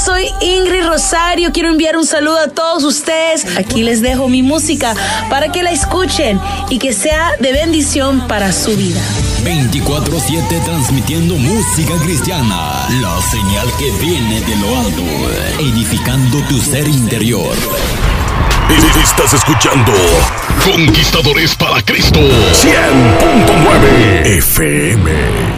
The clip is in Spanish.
soy Ingrid Rosario. Quiero enviar un saludo a todos ustedes. Aquí les dejo mi música para que la escuchen y que sea de bendición para su vida. 24/7 transmitiendo música cristiana, la señal que viene de lo alto, edificando tu ser interior. Estás escuchando Conquistadores para Cristo 100.9 FM.